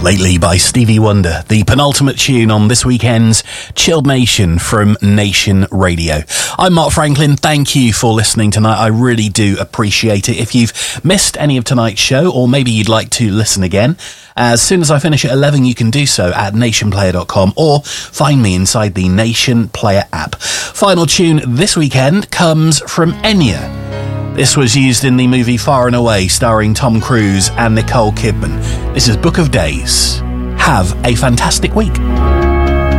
Lately by Stevie Wonder, the penultimate tune on this weekend's Chilled Nation from Nation Radio. I'm Mark Franklin. Thank you for listening tonight. I really do appreciate it. If you've missed any of tonight's show, or maybe you'd like to listen again, as soon as I finish at 11, you can do so at nationplayer.com or find me inside the Nation Player app. Final tune this weekend comes from Enya. This was used in the movie Far and Away, starring Tom Cruise and Nicole Kidman. This is Book of Days. Have a fantastic week.